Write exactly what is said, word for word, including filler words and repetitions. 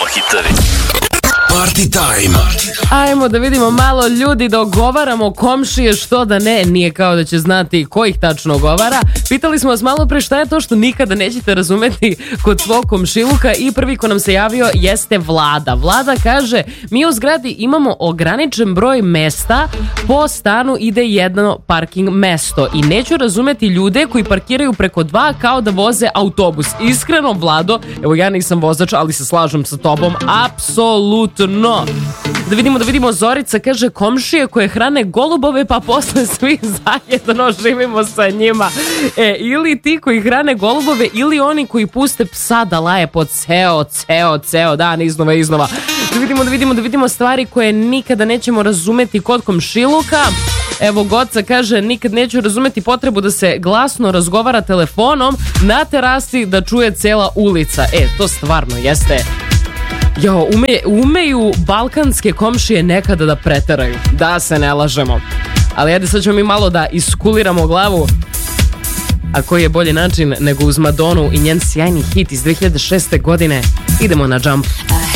Samo hitovi. Party time. Ajmo da vidimo malo ljudi da ogovaramo komšije, što da ne, nije kao da će znati ko ih tačno ogovara. Pitali smo vas malo pre šta je to što nikada nećete razumeti kod svog komšiluka i prvi ko nam se javio jeste Vlada. Vlada kaže, mi u zgradi imamo ograničen broj mesta, po stanu ide jedno parking mesto i neću razumeti ljude koji parkiraju preko dva kao da voze autobus. Iskreno, Vlado, evo ja nisam vozač, ali se slažem sa tobom, apsolutno. Da vidimo, da vidimo, Zorica kaže, komšije koje hrane golubove pa posle svi zajedno živimo sa njima. E, ili ti koji hrane golubove ili oni koji puste psa da laje po ceo, ceo, ceo dan iznova, iznova. Da vidimo, da vidimo, da vidimo stvari koje nikada nećemo razumeti kod komšiluka. Evo, Goca kaže, nikad neću razumeti potrebu da se glasno razgovara telefonom na terasi da čuje cela ulica. E, to stvarno jeste... Jo, ume, umeju balkanske komšije nekada da preteraju, da se ne lažemo. Ali ajde, sad ćemo mi malo da iskuliramo glavu. A koji je bolji način nego uz Madonu i njen sjajni hit iz dve hiljade šeste godine. Idemo na Jump.